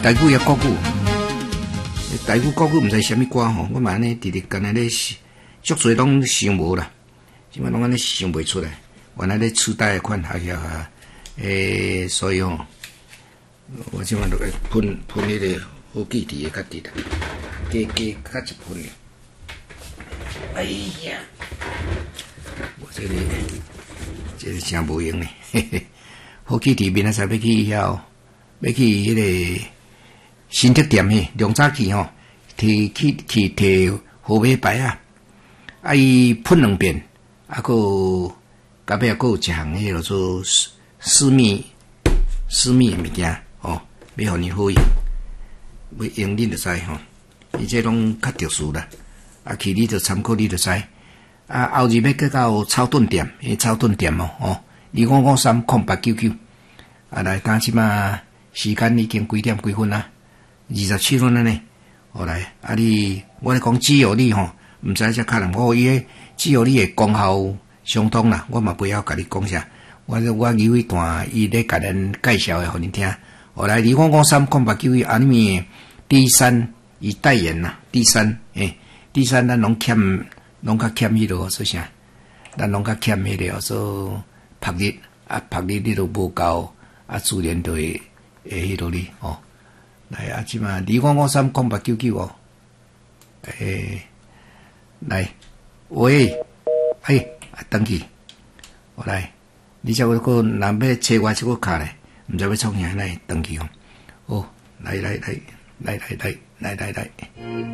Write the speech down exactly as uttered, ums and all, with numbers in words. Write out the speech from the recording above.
台语也国语，台语国语毋知啥物歌吼，我嘛安尼直直干那咧，足侪拢想无啦，即摆拢安尼想袂出来。原来咧初代款学校啊，诶，所以吼，我即摆都会喷喷迄个好记忆的较直啦，加加较一喷咧。哎呀，我这里这个真无用咧，嘿嘿，好记忆明仔载要去遐，要去迄个新竹店嘿，两早去吼，摕去去摕号码牌啊，啊伊喷两遍，啊个。到尾还佫有一项迄落做私密私密诶物件吼，要互你好用，要用你就知吼。伊这拢较特殊啦，啊去你就参考你就知。啊后日要去到草顿店，迄草顿店哦吼，二五五三空八九九，啊来当即马时间已经几点几分啊？二十七分了呢。好来，啊你我咧讲只有你吼，毋知只可能我伊个只有你诶功效。相同啦，我嘛不晓甲你讲啥，我我有一段伊咧甲咱介绍诶，互你听。后来二五五三空八九一安尼第三伊代言啦，第三诶，第三咱拢欠拢较欠迄落说啥，咱拢较欠迄个说拍日啊拍日你都无够啊，自然就会会迄落哩哦。来啊，即嘛二五五三空八九九哦，诶，来喂，嘿。啊，登去，我来，你才会个若要找我即个卡咧，毋知要创啥来登去哦。哦，来来来来来来来来来。